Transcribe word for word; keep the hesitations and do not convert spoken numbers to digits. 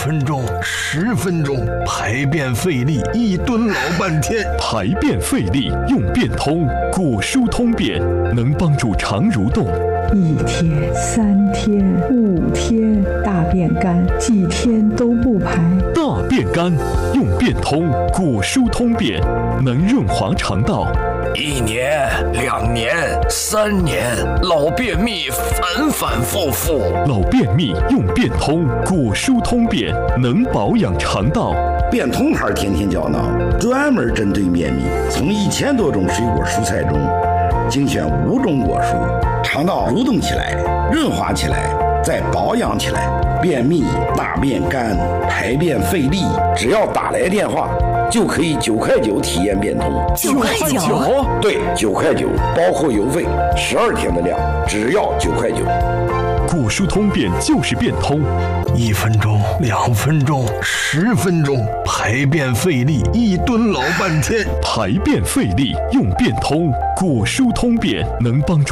分钟、十分钟，排便费力，一蹲老半天。 排便费力用便通，果蔬通便能帮助肠蠕动。 一天、三天、五天，大便干，几天都不排。 大便干用便通，果蔬通便能润滑肠道。 一年、两年、三年，老便秘反反复复。 老便秘用便通，果蔬通便能保养肠道。 便通牌天天胶囊专门针对便秘，从一千多种水果蔬菜中精选五种果蔬，肠道蠕动起来，润滑起来，再保养起来。便秘、大便干、排便费力，只要打来电话就可以九块九体验便通。 九块九？ 对，九块九，包括邮费，十二天的量，只要九块九。 果蔬通便就是便通， 一分钟、两分钟、十分钟，排便费力，一蹲老半天。 排便费力用便通，果蔬通便能帮助